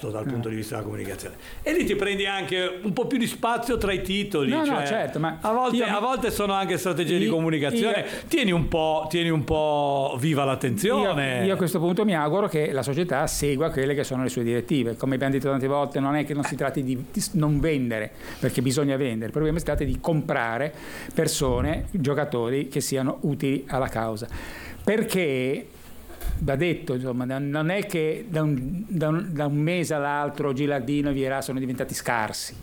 opposto dal punto di vista della comunicazione, e lì ti prendi anche un po' più di spazio tra i titoli. No, cioè, certo, ma a volte sono anche strategie di comunicazione. Tieni un po' viva l'attenzione. Io a questo punto mi auguro che la società segua quelle che sono le sue direttive. Come abbiamo detto tante volte, non è che non si tratti di non vendere, perché bisogna vendere, il problema si tratta di comprare persone, giocatori che siano utili alla causa, perché va detto, insomma, non è che da un mese all'altro Gilardino e Vieira sono diventati scarsi,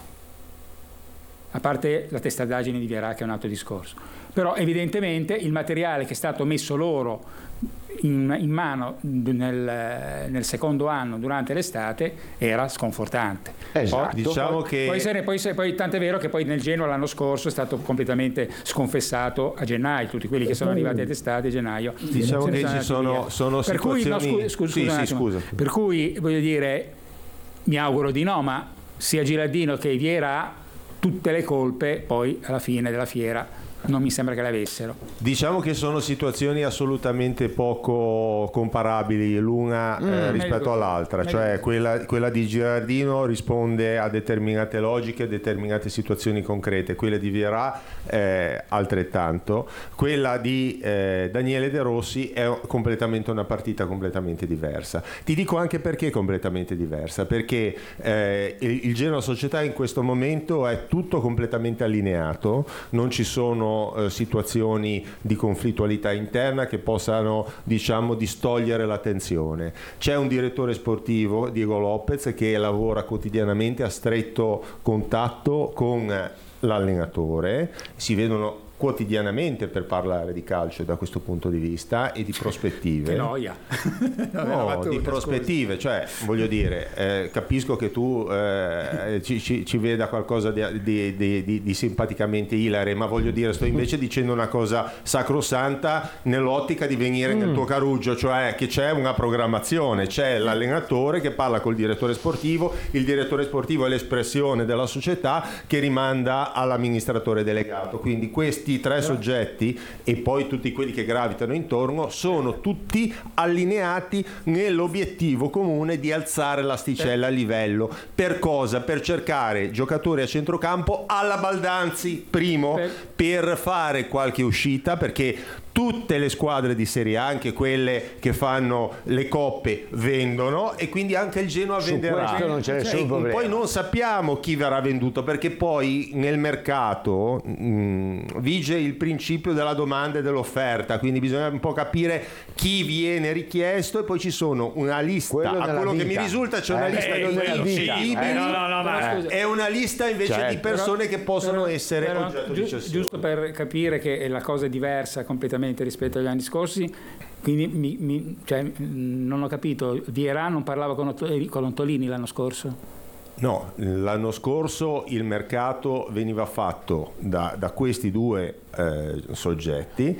a parte la testardaggine di Vieira, che è un altro discorso, però evidentemente il materiale che è stato messo loro in mano nel secondo anno durante l'estate era sconfortante. Esatto. Diciamo che poi tant'è vero che poi nel Genoa l'anno scorso è stato completamente sconfessato a gennaio, tutti quelli che sono arrivati a testate a gennaio. Diciamo che ci sono per cui, situazioni... scusa. Per cui voglio dire, mi auguro di no, ma sia Gilardino che Vieira tutte le colpe poi alla fine della fiera non mi sembra che le avessero. Diciamo che sono situazioni assolutamente poco comparabili l'una rispetto all'altra, cioè quella di Gilardino risponde a determinate logiche, a determinate situazioni concrete, quella di Vieira altrettanto, quella di Daniele De Rossi è completamente una partita completamente diversa. Ti dico anche perché completamente diversa, perché il Genoa Società in questo momento è tutto completamente allineato, non ci sono situazioni di conflittualità interna che possano, diciamo, distogliere l'attenzione. C'è un direttore sportivo, Diego Lopez, che lavora quotidianamente a stretto contatto con l'allenatore, si vedono quotidianamente per parlare di calcio da questo punto di vista e di prospettive. Che noia. No, di prospettive, cioè voglio dire, capisco che tu ci veda qualcosa di simpaticamente ilare, ma voglio dire, sto invece dicendo una cosa sacrosanta nell'ottica di venire nel tuo carugio, cioè che c'è una programmazione, c'è l'allenatore che parla col direttore sportivo, il direttore sportivo è l'espressione della società che rimanda all'amministratore delegato, quindi questi tre soggetti e poi tutti quelli che gravitano intorno sono tutti allineati nell'obiettivo comune di alzare l'asticella a livello. Per cosa? Per cercare giocatori a centrocampo alla Baldanzi, primo, per fare qualche uscita, perché tutte le squadre di Serie A, anche quelle che fanno le coppe, vendono, e quindi anche il Genoa venderà. Questo non c'è nessun problema. Poi non sappiamo chi verrà venduto, perché poi nel mercato vige il principio della domanda e dell'offerta, quindi bisogna un po' capire chi viene richiesto, e poi ci sono una lista, a quello che mi risulta c'è una lista di è una lista invece di persone che possono essere oggetto di cessione. Giusto per capire che la cosa è diversa completamente rispetto agli anni scorsi, quindi non ho capito, Vieira non parlava con Ottolini l'anno scorso? No, l'anno scorso il mercato veniva fatto da questi due soggetti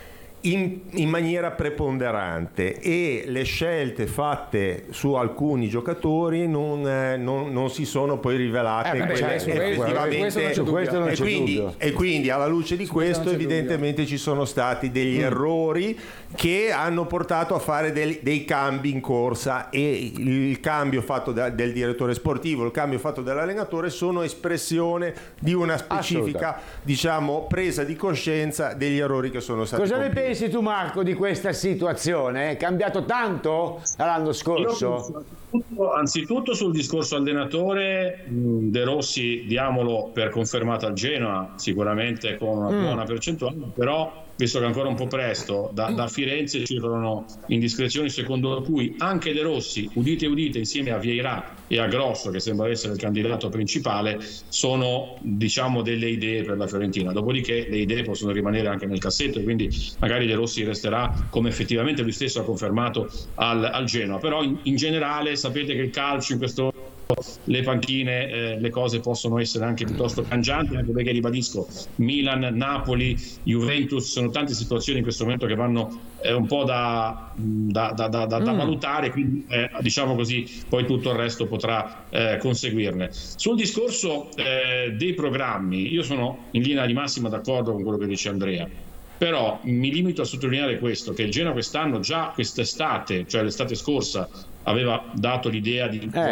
in maniera preponderante, e le scelte fatte su alcuni giocatori non si sono poi rivelate effettivamente, e quindi alla luce di questo evidentemente ci sono stati degli errori che hanno portato a fare dei cambi in corsa, e il cambio fatto del direttore sportivo, il cambio fatto dall'allenatore sono espressione di una specifica, diciamo, presa di coscienza degli errori che sono stati Cosa ne compiuti. pensi tu, Marco, di questa situazione? È cambiato tanto dall'anno scorso? Anzitutto sul discorso allenatore, De Rossi diamolo per confermato al Genoa, sicuramente con una buona percentuale, però visto che è ancora un po' presto, da Firenze circolano indiscrezioni secondo cui anche De Rossi, udite udite, insieme a Vieira e a Grosso, che sembra essere il candidato principale, sono, diciamo, delle idee per la Fiorentina. Dopodiché le idee possono rimanere anche nel cassetto, e quindi magari De Rossi resterà, come effettivamente lui stesso ha confermato, al Genoa. Però in generale sapete che il calcio in questo, le panchine, le cose possono essere anche piuttosto cangianti, anche perché, ribadisco, Milan, Napoli, Juventus, sono tante situazioni in questo momento che vanno un po' da valutare, quindi diciamo così, poi tutto il resto potrà conseguirne. Sul discorso dei programmi, io sono in linea di massima d'accordo con quello che dice Andrea, però mi limito a sottolineare questo, che il Genoa quest'anno, già quest'estate, cioè l'estate scorsa, aveva dato l'idea di